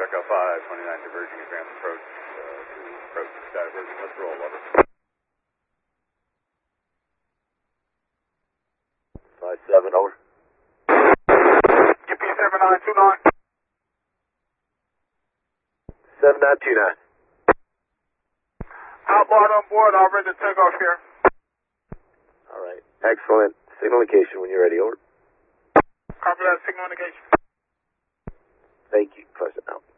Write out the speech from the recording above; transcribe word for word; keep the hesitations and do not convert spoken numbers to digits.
Echo five, twenty-nine diverging advanced approach, uh, to approach diverging. Let's roll, over. five seven, over. U P seven nine two nine. seven nine two nine. Outboard on board, all ready to take off here. All right. Excellent. Signal indication when you're ready, over. Copy that, signal indication. Thank you. Pleasant out.